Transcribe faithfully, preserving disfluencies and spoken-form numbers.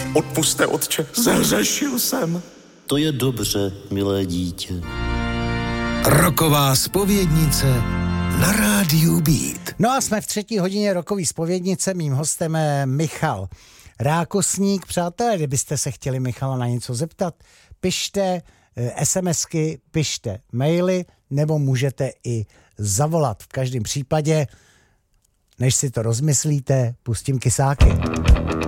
Odpuste, otče, zahřešil jsem. To je dobře, milé dítě. Roková zpovědnice na rádiu Beat. No a jsme v třetí hodině rokový zpovědnice. Mým hostem je Michal Rákosník. Přátelé, kdybyste se chtěli Michala na něco zeptat, pište SMSky, pište maily, nebo můžete i zavolat. V každém případě, než si to rozmyslíte, pustím kysáky.